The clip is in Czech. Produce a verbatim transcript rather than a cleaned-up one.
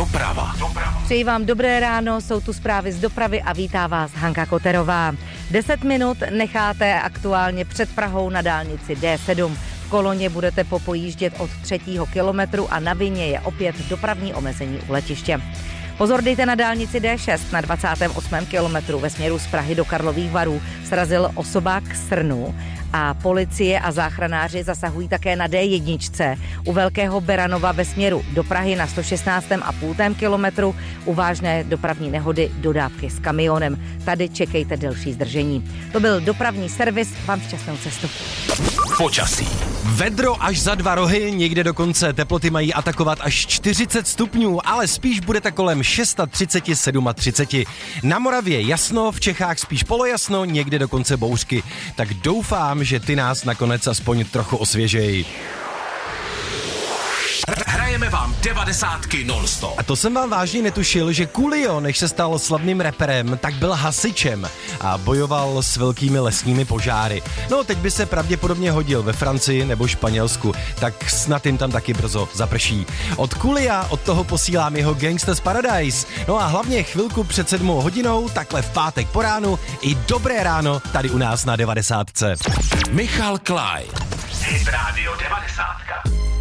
Doprava. Přeji vám dobré ráno, jsou tu zprávy z dopravy a vítá vás Hanka Koterová. deset minut necháte aktuálně před Prahou na dálnici D sedm. V koloně budete popojíždět od třetího kilometru a na vině je opět dopravní omezení u letiště. Pozor, dejte na dálnici D šest na dvacátém osmém kilometru ve směru z Prahy do Karlových Varů. Srazil osobák srnu a policie a záchranáři zasahují také na D jedna u Velkého Beranova ve směru do Prahy na sto šestnáctém a půl kilometru. U vážné dopravní nehody dodávky s kamionem. Tady čekejte delší zdržení. To byl dopravní servis, vám šťastnou cestu. Počasí. Vedro až za dva rohy, někde dokonce teploty mají atakovat až čtyřicet stupňů, ale spíš budete kolem třicet šest, třicet sedm. Na Moravě jasno, v Čechách spíš polojasno, někde dokonce bouřky. Tak doufám, že ty nás nakonec aspoň trochu osvěžejí. Hrajeme vám devadesátky non-stop. A to jsem vám vážně netušil, že Coolio, než se stal slavným reperem, tak byl hasičem a bojoval s velkými lesními požáry. No, teď by se pravděpodobně hodil ve Francii nebo Španělsku, tak snad jim tam taky brzo zaprší. Od Coolia, od toho posílám jeho Gangsta's Paradise. No a hlavně chvilku před sedmou hodinou, takhle v pátek po ránu, i dobré ráno tady u nás na devadesátce. Michal Klaj. Hit Radio devadesátka.